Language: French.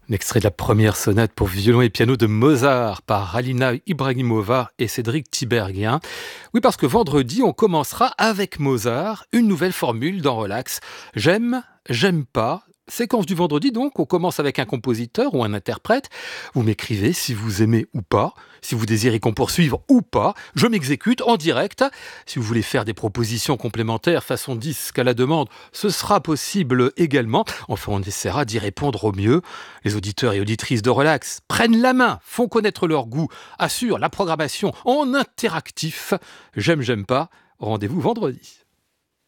Un extrait de la première sonate pour violon et piano de Mozart par Alina Ibrahimova et Cédric Tiberghien. Oui, parce que vendredi, on commencera avec Mozart une nouvelle formule dans Relax. J'aime, j'aime pas. Séquence du vendredi donc, on commence avec un compositeur ou un interprète. Vous m'écrivez si vous aimez ou pas, si vous désirez qu'on poursuive ou pas. Je m'exécute en direct. Si vous voulez faire des propositions complémentaires façon disque à la demande, ce sera possible également. Enfin, on essaiera d'y répondre au mieux. Les auditeurs et auditrices de Relax prennent la main, font connaître leur goût, assurent la programmation en interactif. J'aime, j'aime pas. Rendez-vous vendredi.